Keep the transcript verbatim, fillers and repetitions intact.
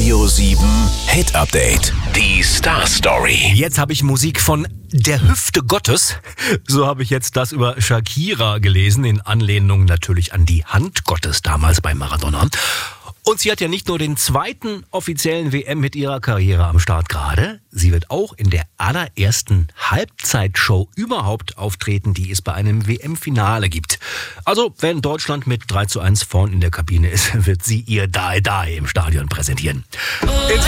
Radio sieben Hit Update. Die Star Story. Jetzt habe ich Musik von der Hüfte Gottes. So habe ich jetzt das über Shakira gelesen, in Anlehnung natürlich an die Hand Gottes damals bei Maradona. Und sie hat ja nicht nur den zweiten offiziellen W M mit ihrer Karriere am Start gerade, sie wird auch in der allerersten Halbzeitshow überhaupt auftreten, die es bei einem W M-Finale gibt. Also, wenn Deutschland mit drei zu eins vorn in der Kabine ist, wird sie ihr Die Die im Stadion präsentieren. In